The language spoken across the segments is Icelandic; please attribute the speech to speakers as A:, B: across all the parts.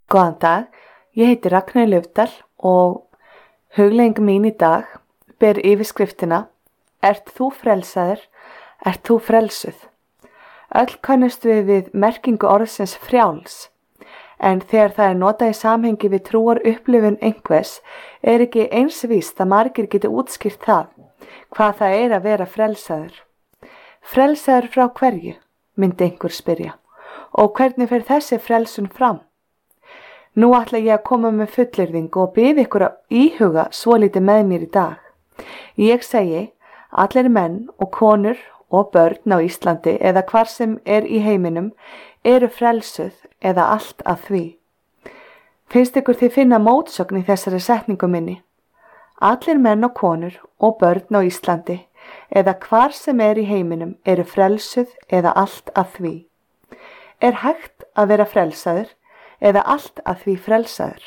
A: Góðan dag, ég heiti Ragnheiður Laufdal og hugleiðing mín í dag ber yfirskriftina Ert þú frelsaður, ert þú frelsuð? Öll kannast við merkingu orðsins frjáls, en þegar það er notað í samhengi við trúar upplifun einhvers ekki eins víst að margir geti útskýrt það, hvað það er að vera frelsaður. Frelsaður frá hverju, myndi einhver spyrja, og hvernig fer þessi frelsun fram? Nú ætla ég að koma með fullyrðingu og biðja ykkur að íhuga svolítið með mér í dag. Ég segi, allir menn og konur og börn á Íslandi eða hvar sem í heiminum eru frelsuð eða allt að því. Finnst ykkur þið finna mótsögn í þessari setningu minni? Allir menn og konur og börn á Íslandi eða hvar sem í heiminum eru frelsuð eða allt að því. Er hægt að vera frelsaður eða allt að því frelsaður?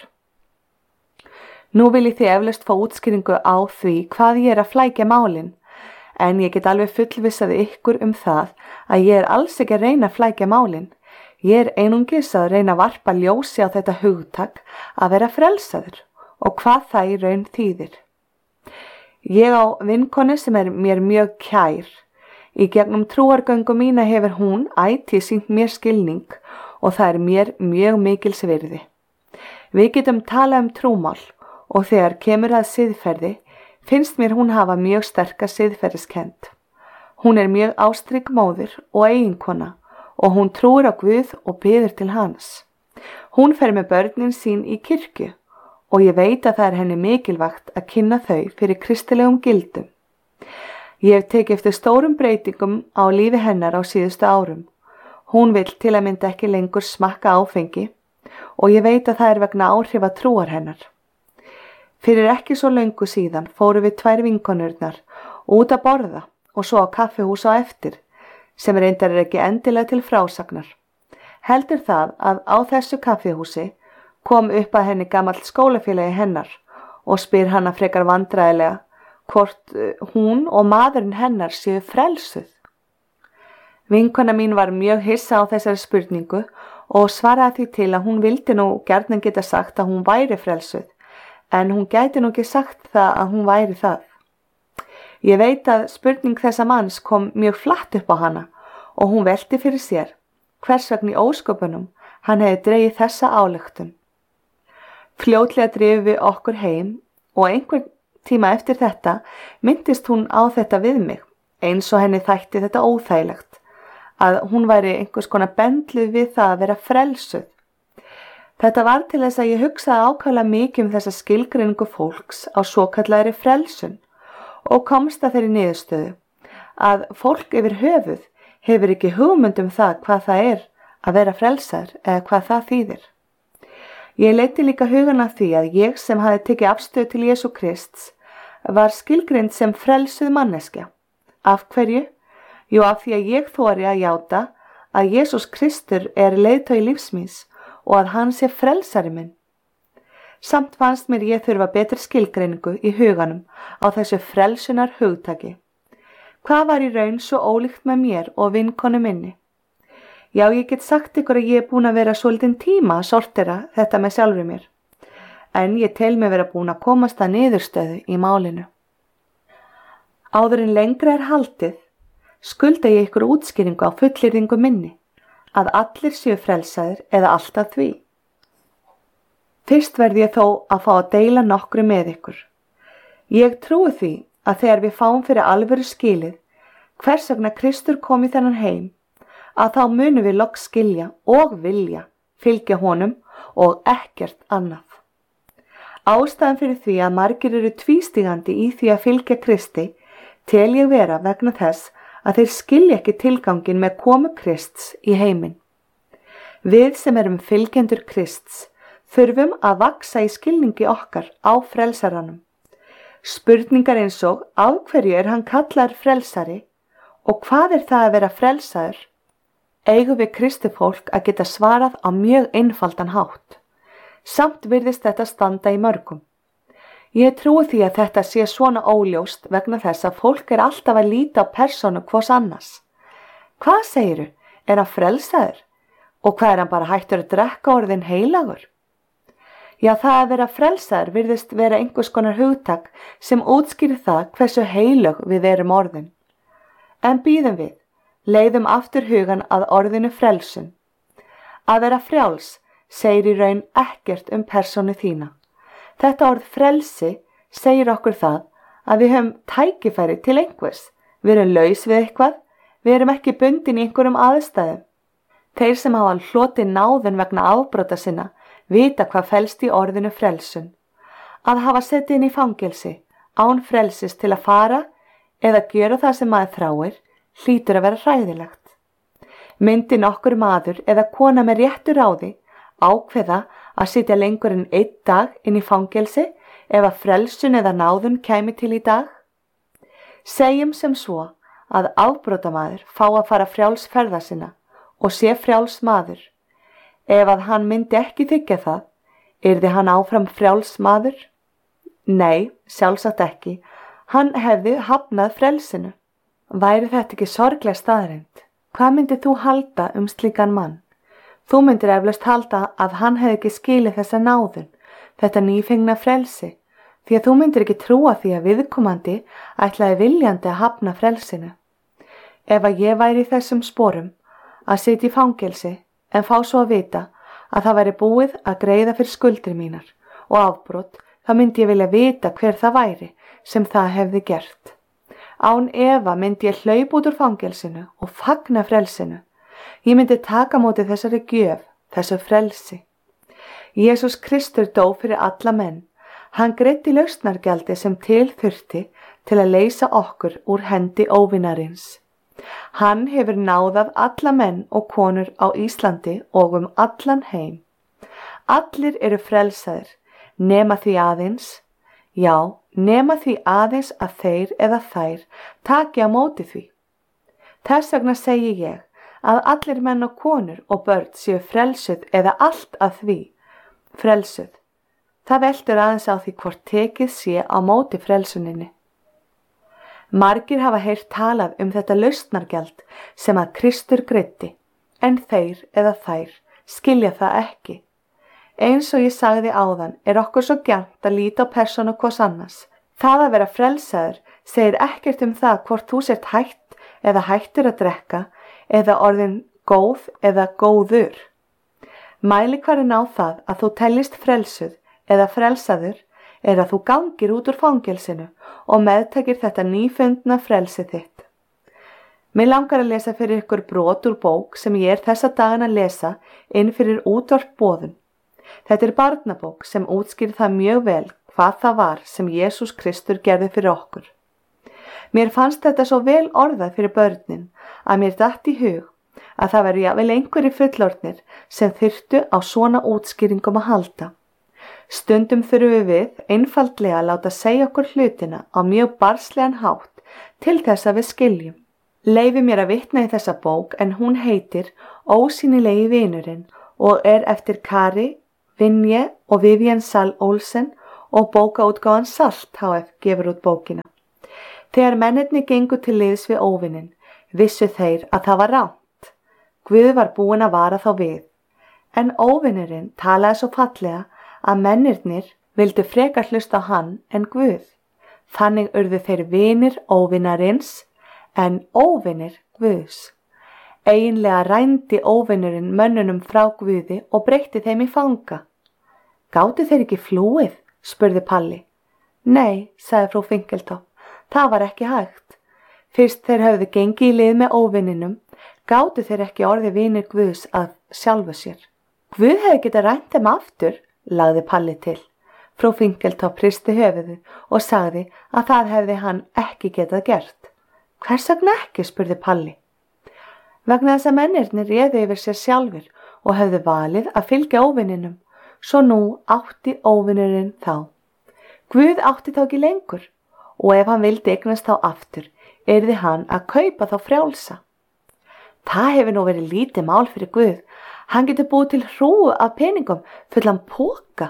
A: Nú vil ég því eflaust fá útskýringu á því hvað ég að flækja málin, en ég get alveg fullvissaði ykkur það að ég alls ekki að reyna að flækja málin. Ég einungis að reyna að varpa ljósi á þetta hugtak að vera frelsaður og hvað það í raun þýðir. Ég á vinkonu sem mér mjög kær. Í gegnum trúargöngu mína hefur hún ætíð sýnt mér skilning og það mér mjög mikils virði. Við getum talað trúmál og þegar kemur að siðferði finnst mér hún hafa mjög sterka siðferðiskennd. Hún mjög ástrygg móðir og eiginkona og hún trúir á Guð og biður til hans. Hún fer með börnin sín í kirkju og ég veit að það henni mikilvægt að kynna þau fyrir kristilegum gildum. Ég hef tekið eftir stórum breytingum á lífi hennar á síðustu árum. Hún vill til að mynda ekki lengur smakka áfengi og ég veit að það vegna áhrifa trúar hennar. Fyrir ekki svo löngu síðan fórum við 2 vinkonurnar út að borða og svo á kaffihús á eftir, sem reyndar ekki endilega til frásagnar. Heldur það að á þessu kaffihúsi kom upp að henni gamall skólafélagi hennar og spyr hana frekar vandræðilega hvort hún og maðurinn hennar séu frelsuð. Vinkona mín var mjög hissa á þessari spurningu og svaraði því til að hún vildi nú gjarnan geta sagt að hún væri frelsuð, en hún gæti nú ekki sagt það að hún væri það. Ég veit að spurning þessa manns kom mjög flatt upp á hana og hún velti fyrir sér hvers vegna í ósköpunum hann hefði dregið þessa ályktun. Fljótlega drifum við okkur heim og einhvern tíma eftir þetta minntist hún á þetta við mig, eins og henni þætti þetta óþægilegt, að hún væri einhvers konar bendluð við það að vera frelsuð. Þetta var til þess að ég hugsaði ákaflega mikið þessa skilgreiningu fólks á svokallaðri frelsun og komst að þeirri niðurstöðu að fólk yfir höfuð hefur ekki hugmynd það hvað það að vera frelsaður eða hvað það þýðir. Ég leiddi líka hugan að því að ég sem hafði tekið afstöðu til Jesú Krists var skilgreind sem frelsuð manneskja. Af hverju? Jú, af því að ég þori að játa að Jesús Kristur leiðtogi lífs míns og að hann sé frelsari minn. Samt fannst mér ég þurfa betri skilgreiningu í huganum á þessu frelsunar hugtaki. Hvað var í raun svo ólíkt með mér og vinkonu minni? Já, ég get sagt ykkur að ég búin að vera svolítinn tíma að sortera þetta með sjálfri mér, en ég tel mig vera búin að komast að niðurstöðu í málinu. Áður en lengra haldið, skulda ég ykkur útskýringu á fullyrðingu minni, að allir séu frelsaðir eða allt að því. Fyrst verð ég þó að fá að deila nokkru með ykkur. Ég trúi því að þegar við fáum fyrir alvöru skilið hvers vegna Kristur kom í þennan heim, að þá munum við loks skilja og vilja fylgja honum og ekkert annað. Ástæðan fyrir því að margir eru tvístígandi í því að fylgja Kristi tel ég vera vegna þess að þeir skilja ekki tilgangin með komu Krists í heiminn. Við sem erum fylgjendur Krists þurfum að vaksa í skilningi okkar á frelsaranum. Spurningar eins og af hverju hann kallar frelsari og hvað það að vera frelsaður, eigum við kristið að geta svarað á mjög einfaldan hátt. Samt virðist þetta standa í mörgum. Ég trúi því að þetta sé svona óljóst vegna þess að fólk alltaf að líta á persónu hvors annars. Hvað segiru? Hann frelsaður? Og hvað hann bara hættur að drekka orðin heilagur? Já, það að vera frelsaður virðist vera einhvers konar hugtak sem útskýrir það hversu heilög við erum orðin. En bíðum við, leiðum aftur hugan að orðinu frelsun. Að vera frjáls segir í raun ekkert persónu þína. Þetta orð frelsi segir okkur það að við höfum tækifæri til einhvers. Við erum laus við eitthvað, við erum ekki bundin í einhverjum aðstæðum. Þeir sem hafa hlotið náðun vegna afbrota sinna vita hvað felst í orðinu frelsun. Að hafa setið inn í fangelsi, án frelsis til að fara eða gera það sem maður þráir, hlýtur að vera hræðilegt. Myndi nokkur maður eða kona með réttu ráði ákveða að sitja lengur en 1 dag inn í fangelsi ef að frelsun eða náðun kæmi til í dag? Segjum sem svo að afbrotamaður fá að fara frjáls ferða sinna og sé frjáls maður. Ef að hann myndi ekki þiggja það, yrði hann áfram frjáls maður? Nei, sjálfsagt ekki. Hann hefði hafnað frelsinu. Væri þetta ekki sorgleg staðreynd? Hvað myndi þú halda slíkan mann? Þú myndir eflaust halda að hann hefði ekki skilið þessa náðun, þetta nýfengna frelsi, því að þú myndir ekki trúa því að viðkomandi ætlaði viljandi að hafna frelsinu. Ef að ég væri í þessum sporum, að sitja í fangelsi en fá svo að vita að það væri búið að greiða fyrir skuldir mínar og afbrot, þá myndi ég vilja vita hver það væri sem það hefði gert. Án efa myndi ég hlaupa út úr fangelsinu og fagna frelsinu. Ég myndi taka móti þessari gjöf, þessu frelsi. Jesús Kristur dó fyrir alla menn. Hann greiddi lausnargjaldi sem til þurfti til að leysa okkur úr hendi óvinarins. Hann hefur náðað alla menn og konur á Íslandi og allan heim. Allir eru frelsaðir, nema því aðeins, nema því aðeins að þeir eða þær taki á móti því. Þess vegna segi ég að allir menn og konur og börn séu frelsuð eða allt að því. Frelsuð. Það veltur aðeins á því hvort tekið sé á móti frelsuninni. Margir hafa heyrt talað þetta lausnargjald sem að Kristur greiddi, en þeir eða þær skilja það ekki. Eins og ég sagði áðan okkur svo gjarnt að líta á persónu hvors annars. Það að vera frelsaður segir ekkert það hvort þú sért hætt eða hættur að drekka eða orðin góð eða góður. Mælikvarðinn á það að þú teljist frelsuð eða frelsaður að þú gangir út úr fangelsinu og meðtekir þetta nýfundna frelsi þitt. Mér langar að lesa fyrir ykkur brot úr bók sem ég þessa dagana að lesa inn fyrir útvarpsboðun. Þetta barnabók sem útskýrir það mjög vel hvað það var sem Jesús Kristur gerði fyrir okkur. Mér fannst þetta svo vel orðað fyrir börnin að mér datt í hug að það væri jafnvel einhverjir fullorðnir sem þyrftu á svona útskýringum að halda. Stundum þurfum við einfaldlega að láta segja okkur hlutina á mjög barnslegan hátt til þess að við skiljum. Leyfi mér að vitna í þessa bók en hún heitir Ósýnilegi vinurinn og eftir Kari, Vinje og Vivian Sall Olsen og bókaútgáfan Salt HF gefur út bókina. Þegar mennirnir gengu til liðs við óvininn, vissu þeir að það var rangt. Guð var búinn að vara þá við. En óvinnurinn talaði svo fallega að mennirnir vildu frekar hlusta á hann en Guð. Þannig urðu þeir vinir óvinarins en óvinir Guðs. Eiginlega rændi óvinurinn mönnunum frá Guði og breytti þeim í fanga. Gátu þeir ekki flúið? Spurði Palli. Nei, sagði frú Finkeltopp, það var ekki hægt. Fyrst þeir höfðu gengið í lið með óvininum, gátu þeir ekki orðið vinir Guðs að sjálfu sér. Guð hefði getað rænt þeim aftur, lagði Palli til. Frú Finkeltopp hristi höfuðið og sagði að það hefði hann ekki getað gert. Hvers vegna ekki? Spurði Palli. Vegna þess að mennirnir réðu yfir sér sjálfur og hefðu valið að fylgja óvininum, svo nú átti óvinurinn þá. Guð átti þá ekki lengur og ef hann vildi eignast þá aftur, yrði hann að kaupa þá frjálsa. Það hefur nú verið lítið mál fyrir Guð. Hann getur búið til hrúgu af peningum fullan póka.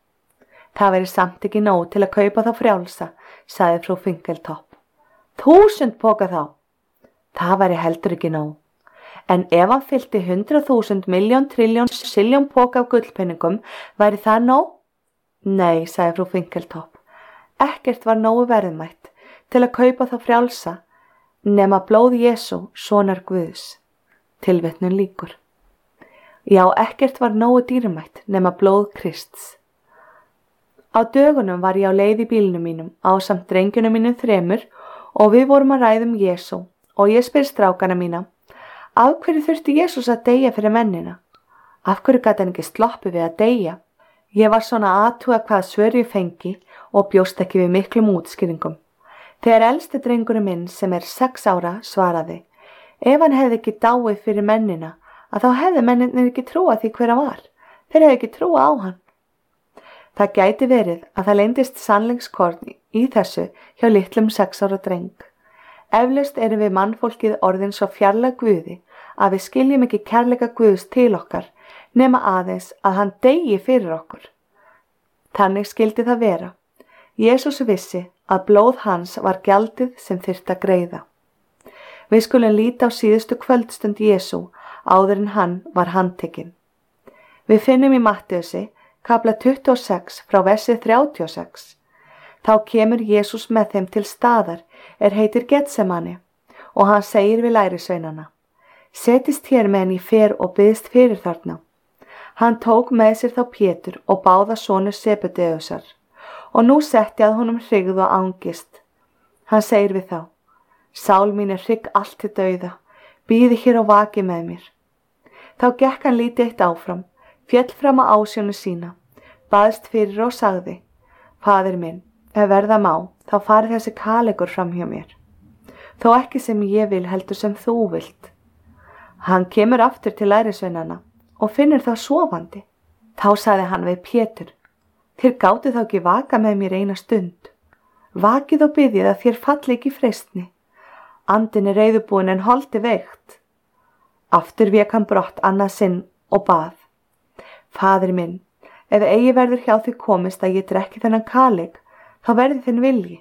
A: Það verið samt ekki nóg til að kaupa þá frjálsa, sagði frú Finkeltopp. 1000 póka þá. Það væri heldur ekki nóg. En ef hann fyllti 100.000 milljón trilljón siljón póka af gullpenningum, væri það nóg? Nei, sagði frú Finkeltopp. Ekkert var nógu verðmætt til að kaupa þá frjálsa nema blóð Jesú, sonar Guðs. Tilvitnun lýkur. Já, ekkert var nógu dýrmætt nema blóð Krists. Á dögunum var ég á leið í bílnum mínum ásamt drengjunum mínum 3 og við vorum að ræða Jesú og ég spyr strákana mína, af hverju þurfti Jesús að deyja fyrir mennina? Af hverju gat hann ekki sloppið við að deyja? Ég var svona að athuga hvað svör ég fengi og bjóst ekki við miklum útskýringum. Þegar elsti drengurinn minn sem er 6 ára svaraði, ef hann hefði ekki dáið fyrir mennina, að þá hefði menninir ekki trúað því hver hann var. Þeir hefði ekki trúað á hann. Það gæti verið að það leyndist sannleikskorn í þessu hjá litlum 6 ára dreng. Eflaust erum við mannfólkið orðin svo fjarlæg Guði að við skiljum ekki kærleika Guðs til okkar nema aðeins að hann deyi fyrir okkur. Þannig skildi það vera. Jesús vissi að blóð hans var gjaldið sem þyrfti að greiða. Við skulum líta á síðustu kvöldstund Jesú áður en hann var handtekinn. Við finnum í Mattheusi kapla 26 frá versi 36. Þá kemur Jesús með þeim til staðar heitir Getsemani og hann segir við lærisveinana, setist hér meðan ég fer og biðst fyrir þarna. Hann tók með sér þá Pétur og báða sonur Sebedeusar og nú setti að honum hrygð og angist. Hann segir við þá, sál mín er hrygg allt til dauða, bíði hér og vaki með mér. Þá gekk hann lítið eitt áfram, féll fram á ásjónu sína, baðst fyrir og sagði, faðir minn, ef verða má, þá farið þessi kalegur fram hjá mér. Þó ekki sem ég vil heldur sem þú vilt. Hann kemur aftur til lærisveinana og finnur þá sofandi. Þá sagði hann við Pétur, þér gátu þá ekki vaka með mér eina stund. Vakið og biðið að þér falli ekki í freistni. Andin er reiðubúin en holdi veikt. Aftur vék hann brott annað sinn og bað. Faðir minn, ef eigi verður hjá því komist að ég drekki þennan kalig, þá verði þinn vilji.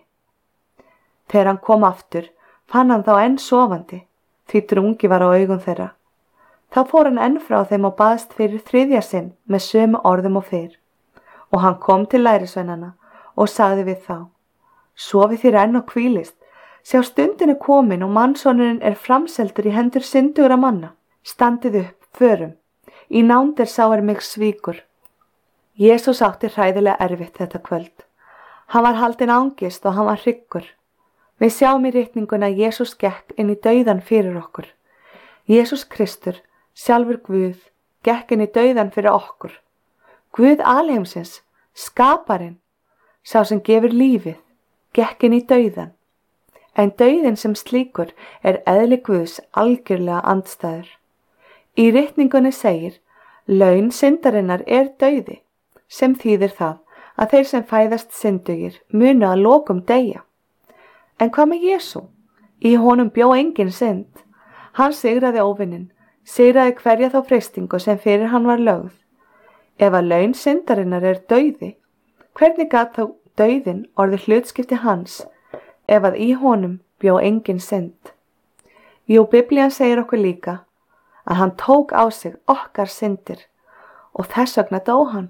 A: Þegar hann kom aftur, fann hann þá enn sofandi, því drungi var á augum þeirra. Þá fór hann enn frá þeim og baðst fyrir 3. sinn með sömu orðum og fyrr. Og hann kom til lærisveinana og sagði við þá, sofið þér enn og hvílist, sjá stundin er komin og mannssonurinn er framseldur í hendur syndugra manna. Standið upp, förum, í nánd sá mig svíkur. Jesús átti hræðilega erfitt þetta kvöld. Hann var haldinn angist og hann var hryggur. Við sjáum í ritninguna að Jesús gekk inn í dauðan fyrir okkur. Jesús Kristur, sjálfur Guð, gekk inn í dauðan fyrir okkur. Guð alheimsins, skaparinn, sá sem gefur lífið, gekk inn í dauðan. En dauðin sem slíkur er eðli Guðs algjörlega andstæður. Í ritningunni segir, laun syndarinnar er dauði, sem þýðir það að þeir sem fæðast syndugir munu að lokum deyja. En hvað með Jesú? Í honum bjó engin synd. Hann sigraði óvinnin, sigraði hverja þá freistingu sem fyrir hann var lögð. Ef að laun syndarinnar er dauði, hvernig gat þá dauðin orðið hlutskipti hans ef að í honum bjó engin synd? Jú, Biblían segir okkur líka að hann tók á sig okkar syndir og þess vegna dó hann.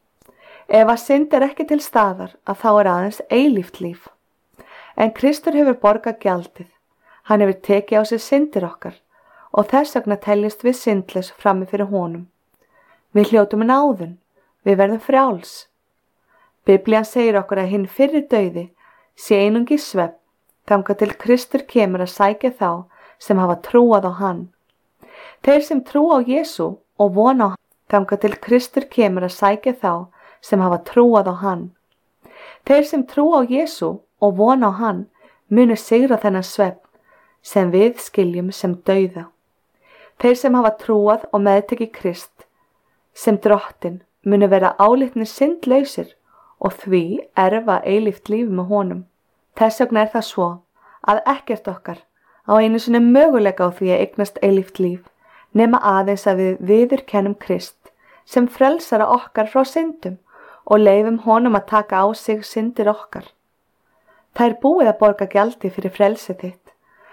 A: Ef að synd er ekki til staðar að þá er aðeins eilíft líf. En Kristur hefur borgað gjaldið. Hann hefur tekið á sig syndir okkar og þess vegna teljist við syndlaus frammi fyrir honum. Við hljótum náðun, við verðum frjáls. Biblían segir okkur að hinn fyrri dauði sé einungis svefn þangað til Kristur kemur að sækja þá sem hafa trúað á hann. Þeir sem trúa á Jesú og vona á hann þangað til Kristur kemur að sækja þá sem hafa trúað á hann. Þeir sem trúa á Jesú og vona á hann munu sigra þennan svefn sem við skiljum sem dauða. Þeir sem hafa trúað og meðtekið Krist sem drottinn munu vera álitnir syndlausir og því erfa eilíft líf með honum. Þess vegna er það svo að ekkert okkar á einu sinni möguleika á því að eignast eilíft líf nema aðeins að við viðurkennum Krist sem frelsara okkar frá syndum og leyfum honum að taka á sig syndir okkar. Það er búið að borga gjaldi fyrir frelsið þitt.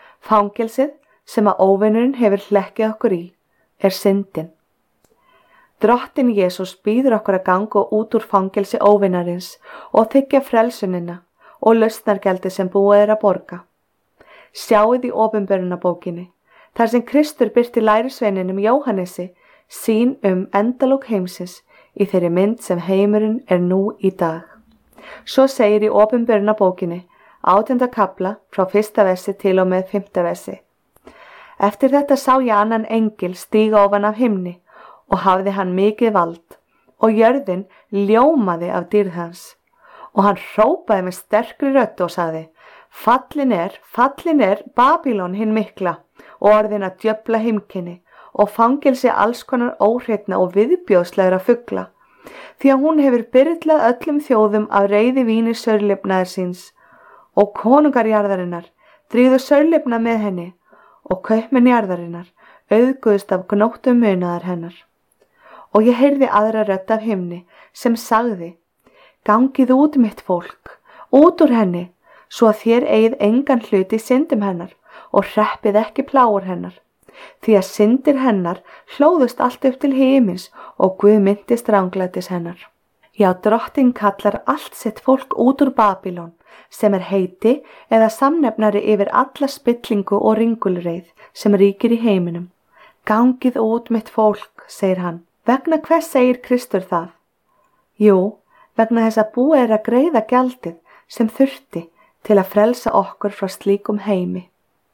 A: Fangelsið sem að óvinurinn hefur hlekkið okkur í er syndin. Drottinn Jesús býður okkur að ganga út úr fangelsi óvinarins og þiggja frelsunina og lausnargjaldi sem búið að borga. Sjáið í Opinberunarbókinni, þar sem Kristur birti lærisveininum Jóhannesi sýn endalok heimsins í þeirri mynd sem heimurinn nú í dag. Svo segir í Opinberunarbókinni, 18. kafla frá 1. versi til og með 5. versi. Eftir þetta sá ég annan engil stíga ofan af himni og hafði hann mikið vald og jörðin ljómaði af dýrð hans. Og hann hrópaði með sterkri rödd og sagði, fallin er Babýlon hinn mikla og orðin að djöfla heimkynni og fangelsi alls konar óhreinna og viðbjóðslegra fugla, því að hún hefur byrlað öllum þjóðum af reiði víni saurlifnaðar síns og konungar jarðarinnar dríðu saurlifna með henni og kaupmenn jarðarinnar auðguðust af gnóttum munaðar hennar. Og ég heyrði aðra rödd af himni sem sagði, gangið út mitt fólk, út úr henni, svo að þér eigið engan hlut í syndum hennar og hreppið ekki plágur hennar, því að syndir hennar hlóðust allt upp til himins og Guð minntist ranglætis hennar. Já, Drottinn kallar allt sitt fólk út úr Babýlon, sem heiti eða samnefnari yfir alla spillingu og ringulreið sem ríkir í heiminum. Gangið út mitt fólk, segir hann. Vegna hvers segir Kristur það? Jú, vegna þess að búið að greiða gjaldið sem þurfti til að frelsa okkur frá slíkum heimi.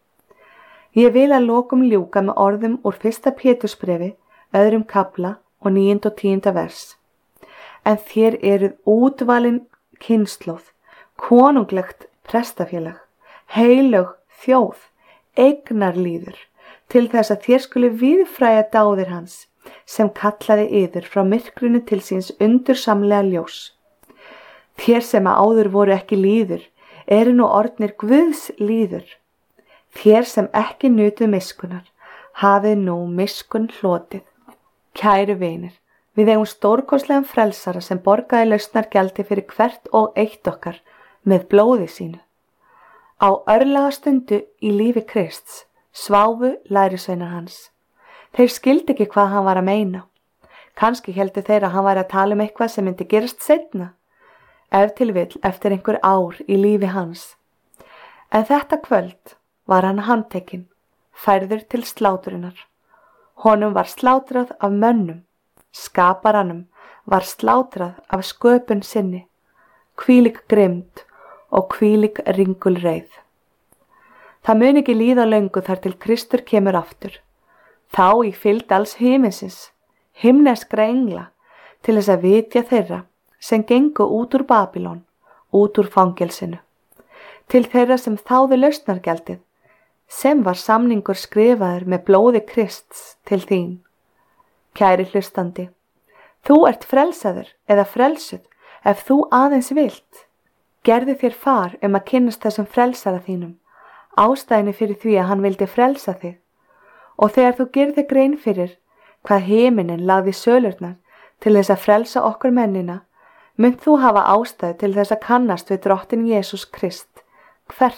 A: Ég vil að lokum ljúka með orðum úr 1. Pétursbrefi, 2. kafla og 9. og 10. vers. En þér eruð útvalin kynslóð, konunglegt prestafélag, heilög þjóð, eignarlýður, til þess að þér skuli víðfræja dáðir hans, sem kallaði yður frá myrkrinu til síns undursamlega ljós. Þér sem áður voru ekki lýður, nú orðnir Guðs lýður. Þér sem ekki nutuð miskunnar, hafið nú miskun hlotið. Kæru vinir, við eigum stórkostlegan frelsara sem borgaði lausnargjaldi fyrir hvert og eitt okkar með blóði sínu. Á örlaga stundu í lífi Krists sváfu lærisveinar hans. Þeir skildi ekki hvað hann var að meina. Kannski héldu þeir að hann var að tala eitthvað sem myndi gerast seinna, ef til vill eftir einhver ár í lífi hans. En þetta kvöld var hann handtekinn, færður til slátrunar. Honum var slátrað af mönnum, skaparanum var slátrað af sköpun sinni, hvílík grimmd og hvílík ringulreið. Það mun ekki líða löngu þar til Kristur kemur aftur. Þá í fylgd alls himinsins, himneskra engla, til þess að vitja þeirra sem gengu út úr Babýlon, út úr fangelsinu. Til þeirra sem þáðu lausnargjaldið, sem var samningur skrifaður með blóði Krists til þín. Kæri hlustandi, þú ert frelsaður eða frelsuð ef þú aðeins vilt. Gerðu þér far að kynnast þessum frelsara þínum, ástæðinni fyrir því að hann vildi frelsa þig. Og þegar þú gerðir grein fyrir hvað himinin lagði sölurnar til þess að frelsa okkur mennina, munt þú hafa ástæðu til þess að kannast við Drottinn Jesús Krist, hvert